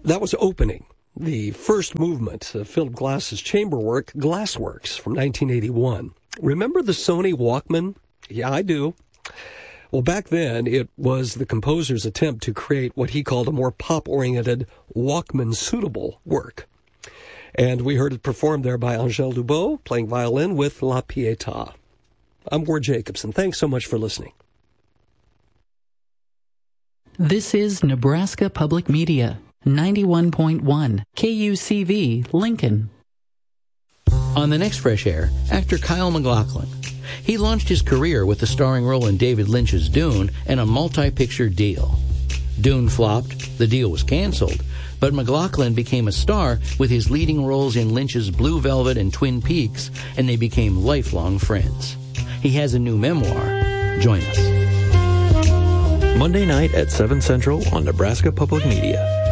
That was Opening, the first movement of Philip Glass's chamber work, Glassworks, from 1981. Remember the Sony Walkman? Yeah, I do. Well, back then, it was the composer's attempt to create what he called a more pop-oriented, Walkman-suitable work. And we heard it performed there by Angèle Dubot, playing violin with La Pietà. I'm Ward Jacobson. Thanks so much for listening. This is Nebraska Public Media, 91.1 KUCV, Lincoln. On the next Fresh Air, actor Kyle MacLachlan. He launched his career with the starring role in David Lynch's Dune and a multi-picture deal. Dune flopped, the deal was canceled, but MacLachlan became a star with his leading roles in Lynch's Blue Velvet and Twin Peaks, and they became lifelong friends. He has a new memoir. Join us. Monday night at 7 Central on Nebraska Public Media.